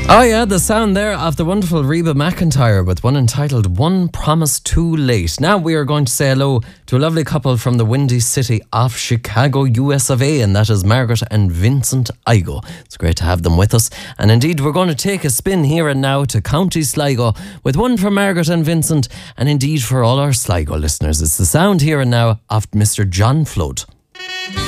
Oh yeah, the sound there of the wonderful Reba McEntire with one entitled One Promise Too Late. Now we are going to say hello to a lovely couple from the windy city of Chicago, US of A, and that is Margaret and Vincent Igo. It's great to have them with us. And indeed, we're going to take a spin here and now to County Sligo with one for Margaret and Vincent, and indeed for all our Sligo listeners. It's the sound here and now of Mr. John Flood.